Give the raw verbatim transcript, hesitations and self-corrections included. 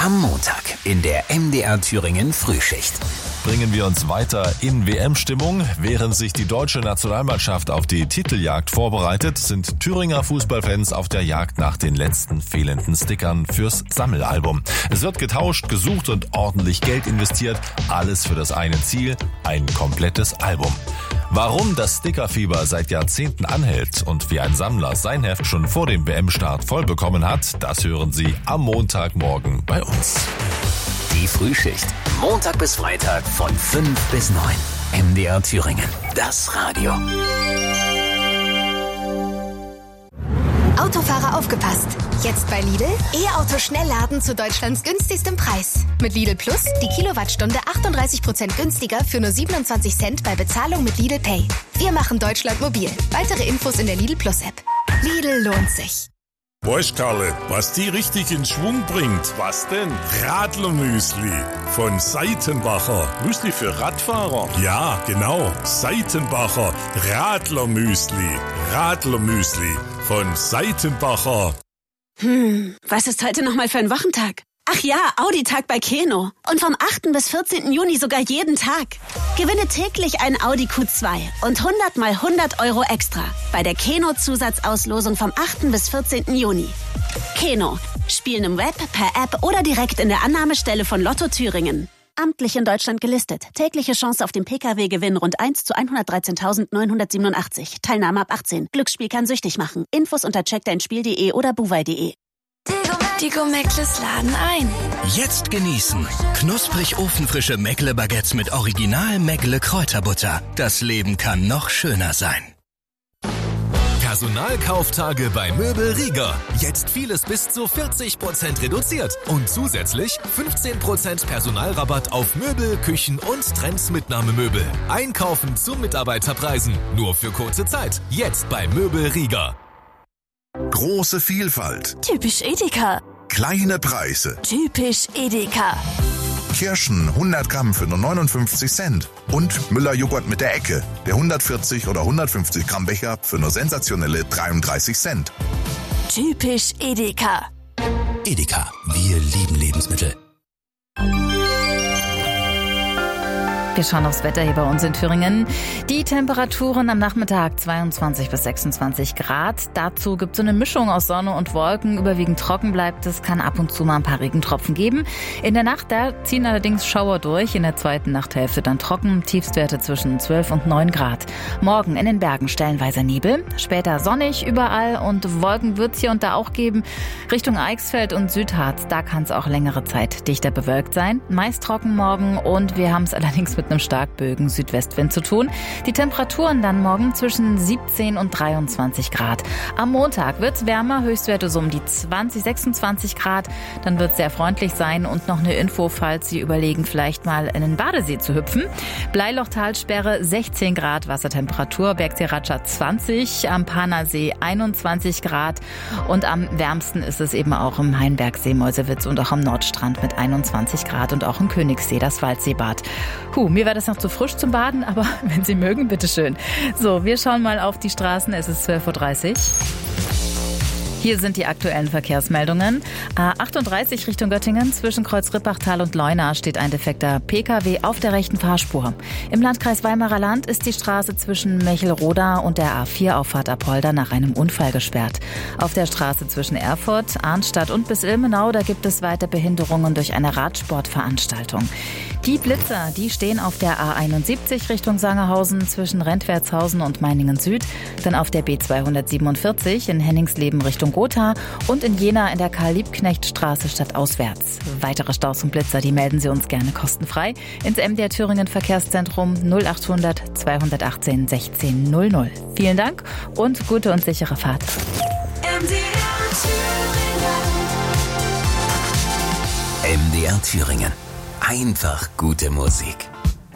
Am Montag in der M D R Thüringen Frühschicht. Bringen wir uns weiter in W M-Stimmung. Während sich die deutsche Nationalmannschaft auf die Titeljagd vorbereitet, sind Thüringer Fußballfans auf der Jagd nach den letzten fehlenden Stickern fürs Sammelalbum. Es wird getauscht, gesucht und ordentlich Geld investiert. Alles für das eine Ziel, ein komplettes Album. Warum das Stickerfieber seit Jahrzehnten anhält und wie ein Sammler sein Heft schon vor dem W M-Start voll bekommen hat, das hören Sie am Montagmorgen bei uns. Die Frühschicht. Montag bis Freitag von fünf bis neun. M D R Thüringen. Das Radio. Autofahrer aufgepasst. Jetzt bei Lidl. E-Auto Schnellladen zu Deutschlands günstigstem Preis. Mit Lidl Plus die Kilowattstunde achtunddreißig Prozent günstiger für nur siebenundzwanzig Cent bei Bezahlung mit Lidl Pay. Wir machen Deutschland mobil. Weitere Infos in der Lidl Plus App. Lidl lohnt sich. Weißt Karle, was die richtig in Schwung bringt? Was denn? Radlermüsli von Seitenbacher. Müsli für Radfahrer? Ja, genau. Seitenbacher Radlermüsli. Radlermüsli von Seitenbacher. Hm, was ist heute nochmal für ein Wochentag? Ach ja, Audi-Tag bei Keno. Und vom achten bis vierzehnten Juni sogar jeden Tag. Gewinne täglich ein Audi Q zwei und hundert mal hundert Euro extra bei der Keno-Zusatzauslosung vom achten bis vierzehnten Juni. Keno. Spielen im Web, per App oder direkt in der Annahmestelle von Lotto Thüringen. Amtlich in Deutschland gelistet. Tägliche Chance auf den Pkw-Gewinn rund eins zu hundertdreizehntausendneunhundertsiebenundachtzig. Teilnahme ab achtzehn. Glücksspiel kann süchtig machen. Infos unter check dein spiel punkt de oder buwei punkt de. Digo Meckles laden ein. Jetzt genießen. Knusprig ofenfrische Meckle-Baguettes mit Original Meckle-Kräuterbutter. Das Leben kann noch schöner sein. Personalkauftage bei Möbel Rieger. Jetzt vieles bis zu vierzig Prozent reduziert. Und zusätzlich fünfzehn Prozent Personalrabatt auf Möbel, Küchen und Trends-Mitnahmemöbel. Einkaufen zu Mitarbeiterpreisen. Nur für kurze Zeit. Jetzt bei Möbel Rieger. Große Vielfalt. Typisch Edeka. Kleine Preise. Typisch Edeka. Kirschen hundert Gramm für nur neunundfünfzig Cent. Und Müller-Joghurt mit der Ecke. Der hundertvierzig oder hundertfünfzig Gramm Becher für nur sensationelle dreiunddreißig Cent. Typisch Edeka. Edeka, wir lieben Lebensmittel. Wir schauen aufs Wetter hier bei uns in Thüringen. Die Temperaturen am Nachmittag zweiundzwanzig bis sechsundzwanzig Grad. Dazu gibt es so eine Mischung aus Sonne und Wolken. Überwiegend trocken bleibt es, kann ab und zu mal ein paar Regentropfen geben. In der Nacht, da ziehen allerdings Schauer durch. In der zweiten Nachthälfte dann trocken. Tiefstwerte zwischen zwölf und neun Grad. Morgen in den Bergen stellenweise Nebel. Später sonnig überall und Wolken wird es hier und da auch geben. Richtung Eichsfeld und Südharz, da kann es auch längere Zeit dichter bewölkt sein. Meist trocken morgen und wir haben es allerdings mit einem starkböigen Südwestwind zu tun. Die Temperaturen dann morgen zwischen siebzehn und dreiundzwanzig Grad. Am Montag wird es wärmer, Höchstwerte so um die zwanzig, sechsundzwanzig Grad. Dann wird es sehr freundlich sein und noch eine Info, falls Sie überlegen, vielleicht mal in den Badesee zu hüpfen. Bleilochtalsperre sechzehn Grad Wassertemperatur, Bergsee Ratscha zwanzig, am Panersee einundzwanzig Grad und am wärmsten ist es eben auch im Hainbergsee, Meuselwitz und auch am Nordstrand mit einundzwanzig Grad und auch im Königssee, das Waldseebad. Puh, mir war das noch zu frisch zum Baden, aber wenn Sie mögen, bitteschön. So, wir schauen mal auf die Straßen. Es ist zwölf Uhr dreißig. Hier sind die aktuellen Verkehrsmeldungen. A achtunddreißig Richtung Göttingen. Zwischen Kreuz-Rippachtal und Leuna steht ein defekter Pkw auf der rechten Fahrspur. Im Landkreis Weimarer Land ist die Straße zwischen Mechelroda und der A vier Auffahrt Apolda nach einem Unfall gesperrt. Auf der Straße zwischen Erfurt, Arnstadt und bis Ilmenau, da gibt es weiter Behinderungen durch eine Radsportveranstaltung. Die Blitzer, die stehen auf der A einundsiebzig Richtung Sangerhausen zwischen Rentwertshausen und Meiningen Süd, dann auf der B zweihundertsiebenundvierzig in Henningsleben Richtung Gotha und in Jena in der Karl-Liebknecht-Straße stadtauswärts. Weitere Staus und Blitzer, die melden Sie uns gerne kostenfrei ins M D R Thüringen Verkehrszentrum null achthundert zweihundertachtzehn sechzehn null null. Vielen Dank und gute und sichere Fahrt. M D R Thüringen. M D R Thüringen. Einfach gute Musik.